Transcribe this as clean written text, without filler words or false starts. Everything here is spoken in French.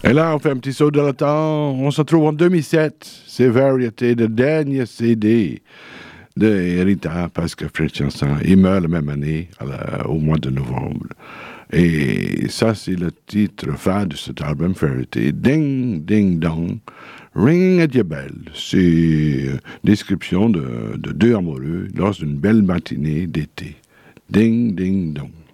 Et là, on fait un petit saut dans le temps. On se retrouve en 2007. C'est Variété, le dernier CD de Rita, parce que Fred Chanson, il meurt la même année, au mois de novembre. Et ça, c'est le titre phare de cet album, Variété. Ding, ding, dong. Ring at your bell. C'est une description de deux amoureux lors d'une belle matinée d'été. Ding, ding, dong.